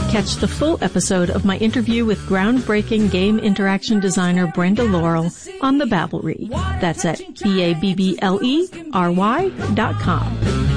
Catch the full episode of my interview with groundbreaking game interaction designer Brenda Laurel on the Babblery. That's at BABBLERY.com.